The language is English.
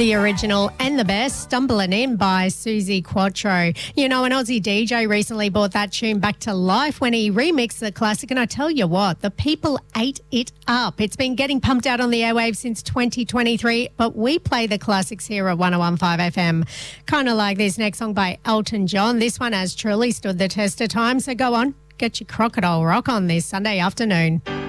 The original and the best, Stumbling In by Suzi Quatro. You know, an Aussie DJ recently brought that tune back to life when he remixed the classic, and I tell you what, the people ate it up. It's been getting pumped out on the airwaves since 2023, but we play the classics here at 101.5 FM. Kind of like this next song by Elton John. This one has truly stood the test of time, so go on, get your crocodile rock on this Sunday afternoon.